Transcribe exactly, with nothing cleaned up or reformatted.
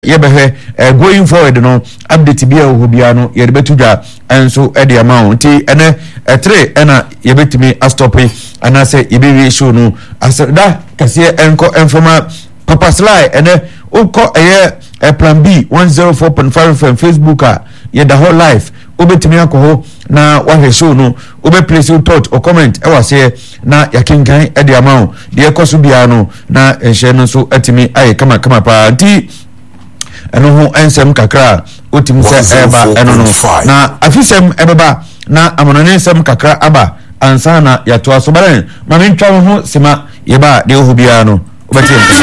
Yebehwe uh, going forward no update bia wo bia no ye betu dwa enso e de amount ti ene e three ena ye betimi astopi ana se ye be show no asda kase enko informa papa sly ene uko eye e plan B one oh four point five from Facebook a ye the whole life obetimi akoho na wa show no obe place your thought or comment e wase na yakinkan e de amount de ekoso bia no na enhye no so atimi aye kama kama pa ti eno ho ensem kakra otim se eba eno no na afisem ebeba na amonane ensem kakra aba ansa na yato asobaren ma mentwa ho sema yeba de ho bia no obetim